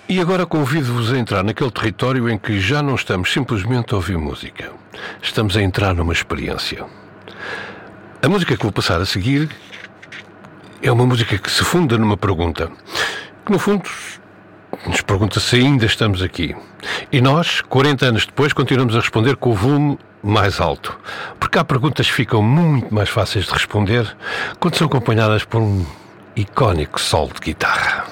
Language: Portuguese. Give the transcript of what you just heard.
E agora convido-vos a entrar naquele território em que já não estamos simplesmente a ouvir música. Estamos a entrar numa experiência. A música que vou passar a seguir é uma música que se funda numa pergunta, que no fundo nos pergunta se ainda estamos aqui. E nós, 40 anos depois, continuamos a responder com o volume mais alto. Porque há perguntas que ficam muito mais fáceis de responder quando são acompanhadas por um icónico solo de guitarra.